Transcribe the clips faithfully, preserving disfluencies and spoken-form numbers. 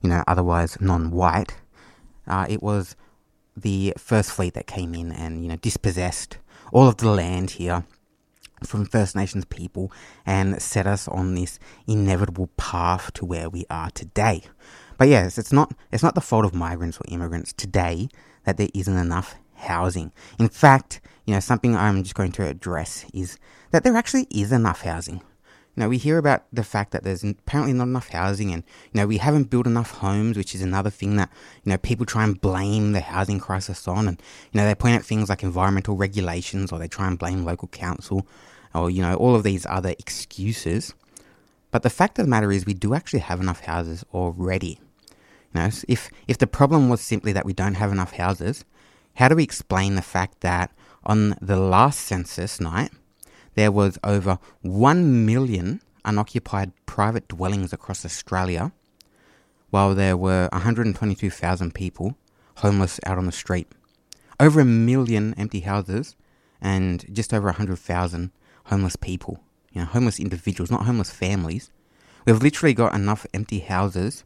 you know, otherwise non-white, uh, it was the First Fleet that came in and, you know, dispossessed all of the land here from First Nations people and set us on this inevitable path to where we are today. But yes, it's not it's not the fault of migrants or immigrants today that there isn't enough housing. In fact, you know, something I'm just going to address is that there actually is enough housing. You know, we hear about the fact that there's apparently not enough housing, and, you know, we haven't built enough homes, which is another thing that, you know, people try and blame the housing crisis on. And, you know, they point out things like environmental regulations, or they try and blame local council, or, you know, all of these other excuses. But the fact of the matter is we do actually have enough houses already. You know, if, if the problem was simply that we don't have enough houses, how do we explain the fact that on the last census night, there was over one million unoccupied private dwellings across Australia, while there were one hundred twenty-two thousand people homeless out on the street? Over a million empty houses and just over one hundred thousand homeless people. You know, homeless individuals, not homeless families. We've literally got enough empty houses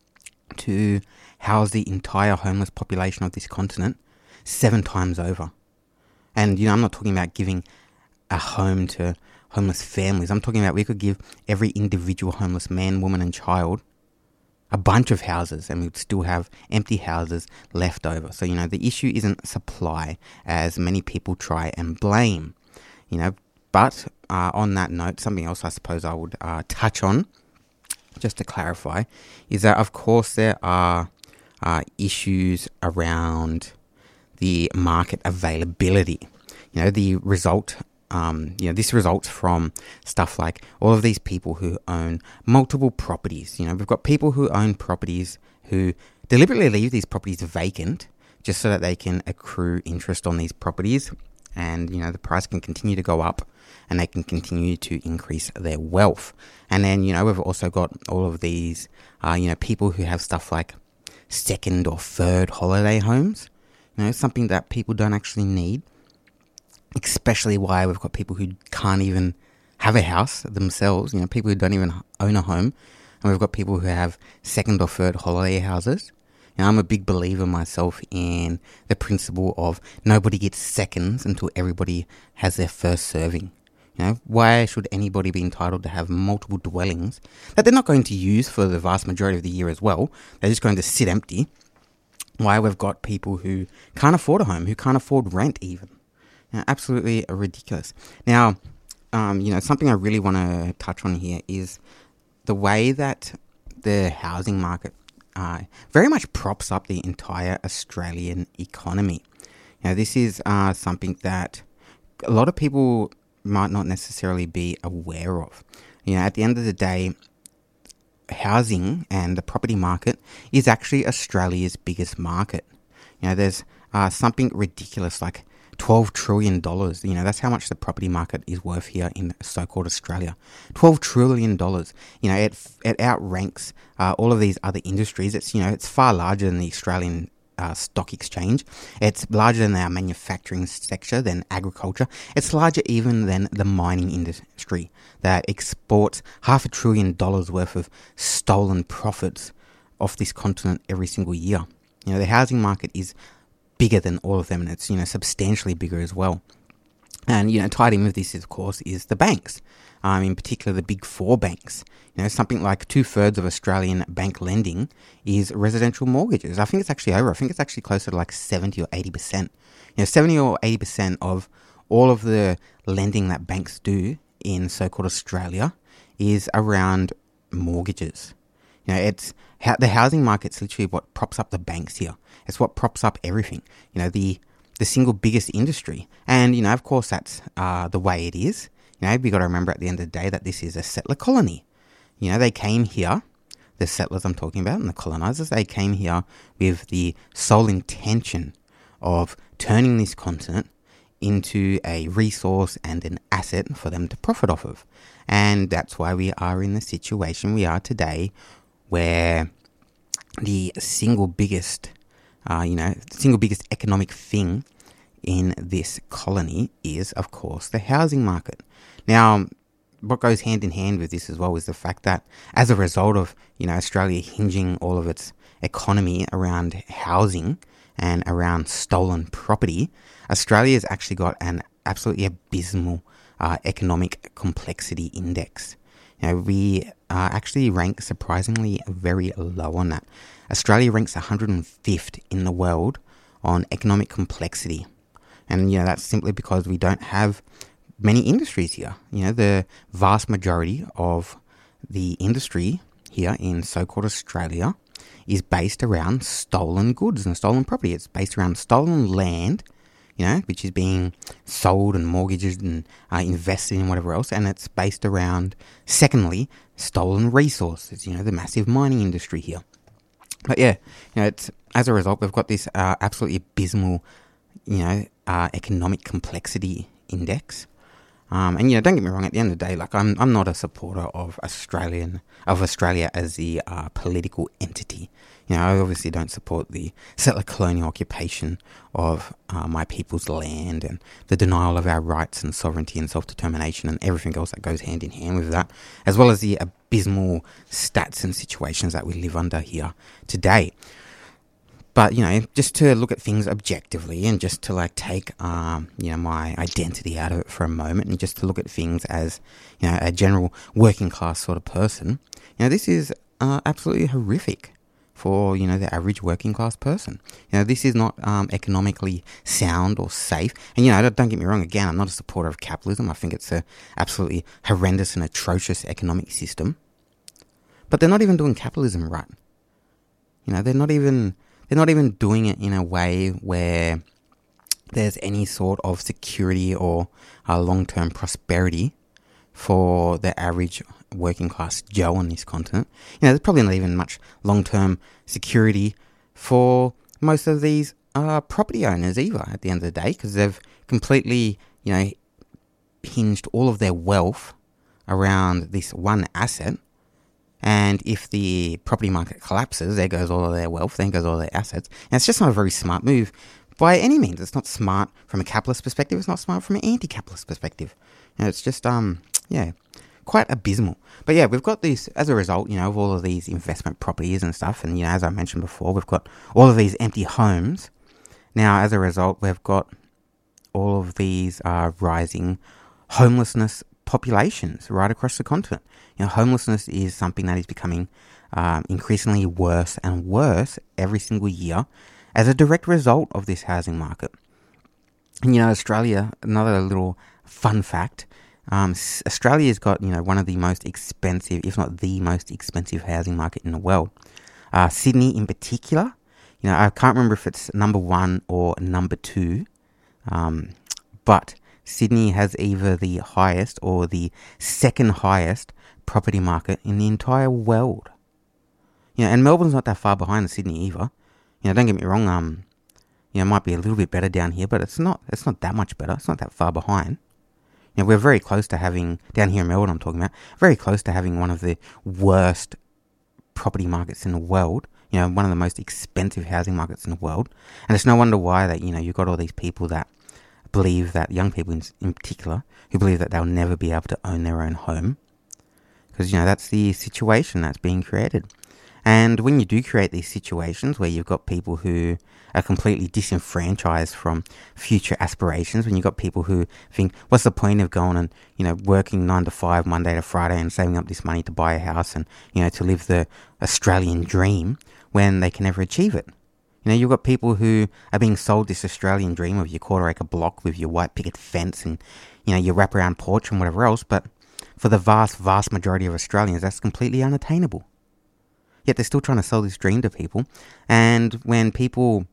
to house the entire homeless population of this continent seven times over. And, you know, I'm not talking about giving a home to homeless families. I'm talking about we could give every individual homeless man, woman and child a bunch of houses, and we'd still have empty houses left over. So, you know, the issue isn't supply, as many people try and blame. You know, but uh, on that note, something else I suppose I would uh, touch on, just to clarify, is that of course there are uh, issues around the market availability. You know, the result Um, you know, this results from stuff like all of these people who own multiple properties. You know, we've got people who own properties who deliberately leave these properties vacant just so that they can accrue interest on these properties, and, you know, the price can continue to go up and they can continue to increase their wealth. And then, you know, we've also got all of these, uh, you know, people who have stuff like second or third holiday homes. You know, something that people don't actually need. Especially why we've got people who can't even have a house themselves, you know, people who don't even own a home. And we've got people who have second or third holiday houses. You know, I'm a big believer myself in the principle of nobody gets seconds until everybody has their first serving. You know, why should anybody be entitled to have multiple dwellings that they're not going to use for the vast majority of the year as well? They're just going to sit empty. Why we've got people who can't afford a home, who can't afford rent even. You know, absolutely ridiculous. Now, um, you know, something I really want to touch on here is the way that the housing market uh, very much props up the entire Australian economy. You know, this is uh, something that a lot of people might not necessarily be aware of. You know, at the end of the day, housing and the property market is actually Australia's biggest market. You know, there's uh, something ridiculous like twelve trillion dollars. You know, that's how much the property market is worth here in so-called Australia. twelve trillion dollars. You know, it it outranks uh, all of these other industries. It's, you know, it's far larger than the Australian uh, stock exchange. It's larger than our manufacturing sector, than agriculture. It's larger even than the mining industry that exports half a trillion dollars worth of stolen profits off this continent every single year. You know, the housing market is bigger than all of them, and it's, you know, substantially bigger as well. And, you know, tied in with this, of course, is the banks, um, in particular the big four banks. You know, something like two-thirds of Australian bank lending is residential mortgages. I think it's actually over. I think it's actually closer to like seventy or eighty percent. You know, seventy or eighty percent of all of the lending that banks do in so-called Australia is around mortgages. You know, it's how the housing market's literally what props up the banks here. It's what props up everything. You know, the the single biggest industry. And, you know, of course, that's uh, the way it is. You know, we got to remember at the end of the day that this is a settler colony. You know, they came here, the settlers I'm talking about, and the colonizers, they came here with the sole intention of turning this continent into a resource and an asset for them to profit off of. And that's why we are in the situation we are today, where the single biggest, uh, you know, single biggest economic thing in this colony is, of course, the housing market. Now, what goes hand in hand with this as well is the fact that as a result of, you know, Australia hinging all of its economy around housing and around stolen property, Australia's actually got an absolutely abysmal uh, economic complexity index. You know, we uh, actually rank surprisingly very low on that. Australia ranks one hundred fifth in the world on economic complexity. And, you know, that's simply because we don't have many industries here. You know, the vast majority of the industry here in so-called Australia is based around stolen goods and stolen property. It's based around stolen land, you know, which is being sold and mortgaged and uh, invested in whatever else. And it's based around, secondly, stolen resources, you know, the massive mining industry here. But yeah, you know, it's, as a result, we've got this uh, absolutely abysmal, you know, uh, economic complexity index. Um, and, you know, don't get me wrong, at the end of the day, like, I'm I'm not a supporter of Australian, of Australia as the uh, political entity. You know, I obviously don't support the settler colonial occupation of uh, my people's land and the denial of our rights and sovereignty and self-determination and everything else that goes hand in hand with that, as well as the abysmal stats and situations that we live under here today. But, you know, just to look at things objectively and just to, like, take, um, you know, my identity out of it for a moment and just to look at things as, you know, a general working class sort of person, you know, this is uh, absolutely horrific for, you know, the average working class person. You know, this is not um, economically sound or safe. And, you know, don't get me wrong, again, I'm not a supporter of capitalism. I think it's a absolutely horrendous and atrocious economic system. But they're not even doing capitalism right. You know, they're not even... They're not even doing it in a way where there's any sort of security or uh, long-term prosperity for the average working class Joe on this continent. You know, there's probably not even much long-term security for most of these uh, property owners either at the end of the day, because they've completely, you know, hinged all of their wealth around this one asset. And if the property market collapses, there goes all of their wealth, there goes all their assets. And it's just not a very smart move by any means. It's not smart from a capitalist perspective. It's not smart from an anti-capitalist perspective. You know, it's just, um, yeah, quite abysmal. But yeah, we've got this, as a result, you know, of all of these investment properties and stuff. And, you know, as I mentioned before, we've got all of these empty homes. Now, as a result, we've got all of these uh, rising homelessness populations right across the continent. You know, homelessness is something that is becoming um, increasingly worse and worse every single year as a direct result of this housing market. And, you know, Australia, another little fun fact, um, Australia's got, you know, one of the most expensive, if not the most expensive housing market in the world. Uh, Sydney in particular, you know, I can't remember if it's number one or number two, um, but Sydney has either the highest or the second highest property market in the entire world. You know, and Melbourne's not that far behind Sydney either. You know, don't get me wrong, um, you know, it might be a little bit better down here, but it's not, it's not that much better. It's not that far behind. You know, we're very close to having, down here in Melbourne I'm talking about, very close to having one of the worst property markets in the world. You know, one of the most expensive housing markets in the world. And it's no wonder why that, you know, you've got all these people that believe that, young people in, in particular, who believe that they'll never be able to own their own home. Because, you know, that's the situation that's being created. And when you do create these situations where you've got people who are completely disenfranchised from future aspirations, when you've got people who think, what's the point of going and, you know, working nine to five, Monday to Friday and saving up this money to buy a house and, you know, to live the Australian dream when they can never achieve it? You know, you've got people who are being sold this Australian dream of your quarter acre block with your white picket fence and, you know, your wraparound porch and whatever else, but for the vast, vast majority of Australians, that's completely unattainable. Yet they're still trying to sell this dream to people. And when people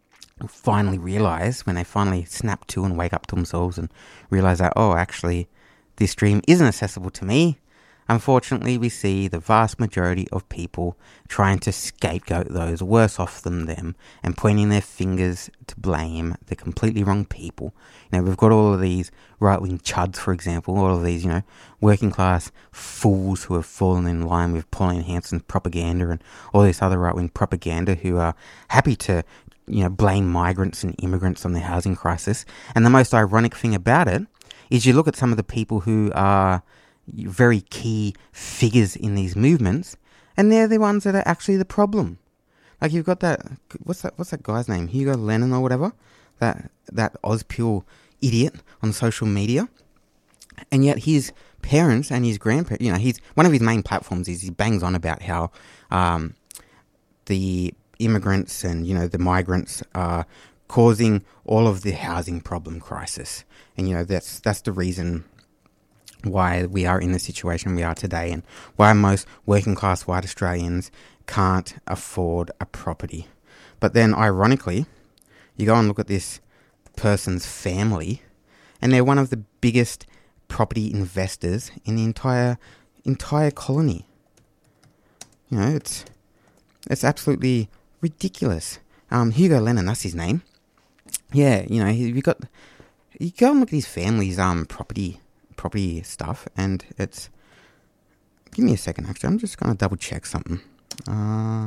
finally realise, when they finally snap to and wake up to themselves and realise that, oh, actually, this dream isn't accessible to me, unfortunately, we see the vast majority of people trying to scapegoat those worse off than them and pointing their fingers to blame the completely wrong people. You know, we've got all of these right-wing chuds, for example, all of these, you know, working-class fools who have fallen in line with Pauline Hanson's propaganda and all this other right-wing propaganda who are happy to, you know, blame migrants and immigrants on the housing crisis. And the most ironic thing about it is you look at some of the people who are, very key figures in these movements, and they're the ones that are actually the problem. Like you've got that, what's that, what's that guy's name? Hugo Lennon or whatever? That, that Ozpil idiot on social media. And yet his parents and his grandparents, you know, he's, one of his main platforms is he bangs on about how um, the immigrants and, you know, the migrants are causing all of the housing problem crisis. And, you know, that's that's the reason why we are in the situation we are today, and why most working class white Australians can't afford a property. But then, ironically, you go and look at this person's family, and they're one of the biggest property investors in the entire entire colony. You know, it's it's absolutely ridiculous. Um, Hugo Lennon, that's his name. Yeah, you know, you got you go and look at his family's um property property stuff, and it's. Give me a second. Actually, I'm just gonna double check something. Uh,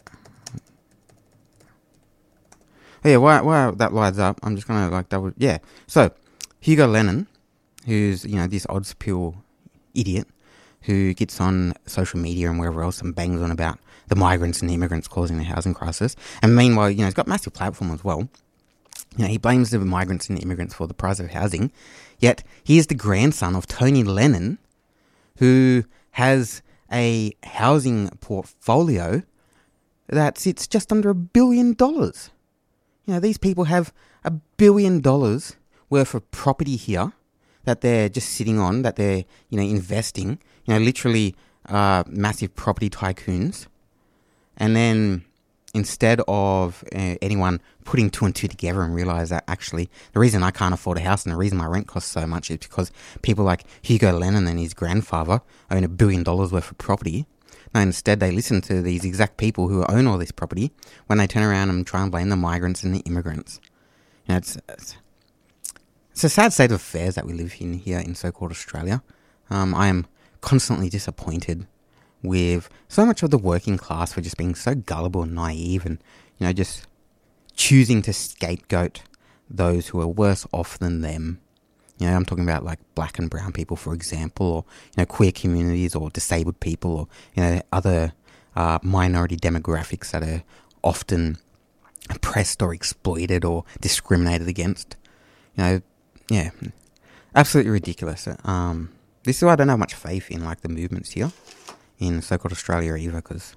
oh yeah, while, while that lights up, I'm just gonna like double. Yeah, so Hugo Lennon, who's, you know, this Ozpil idiot who gets on social media and wherever else and bangs on about the migrants and the immigrants causing the housing crisis. And meanwhile, you know, he's got a massive platform as well. You know, he blames the migrants and the immigrants for the price of housing. Yet he is the grandson of Tony Lennon, who has a housing portfolio that sits just under a billion dollars. You know, these people have a billion dollars worth of property here that they're just sitting on, that they're, you know, investing, you know, literally uh, massive property tycoons. And then instead of uh, anyone putting two and two together and realize that actually the reason I can't afford a house and the reason my rent costs so much is because people like Hugo Lennon and his grandfather own a billion dollars worth of property. No, instead they listen to these exact people who own all this property when they turn around and try and blame the migrants and the immigrants. You know, it's, it's It's a sad state of affairs that we live in here in so-called Australia. Um, I am constantly disappointed with so much of the working class for just being so gullible and naive, and, you know, just choosing to scapegoat those who are worse off than them. You know, I'm talking about like black and brown people, for example, or, you know, queer communities or disabled people, or, you know, other uh, minority demographics that are often oppressed or exploited or discriminated against. You know, yeah, absolutely ridiculous. Um, this is why I don't have much faith in like the movements here in so-called Australia either, because,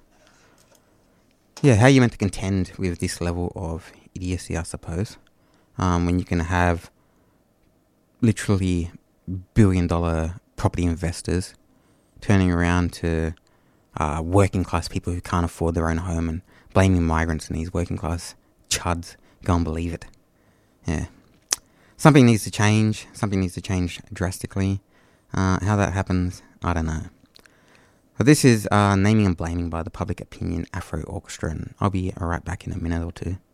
yeah, how are you meant to contend with this level of idiocy, I suppose, um, when you can have literally billion-dollar property investors turning around to uh, working-class people who can't afford their own home and blaming migrants and these working-class chuds. Go and believe it. Yeah. Something needs to change. Something needs to change drastically. Uh, how that happens, I don't know. But this is uh, Naming and Blaming by the Public Opinion Afro Orchestra, and I'll be right back in a minute or two.